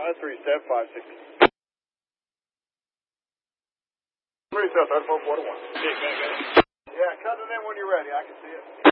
560. 3 South, 3441. Okay, got it. Yeah, cut it in when you're ready. I can see it.